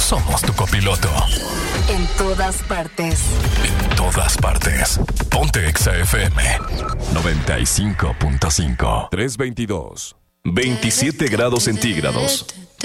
somos tu copiloto. En todas partes. En todas partes. Ponte Exa FM 95.5. 322. 27 grados centígrados.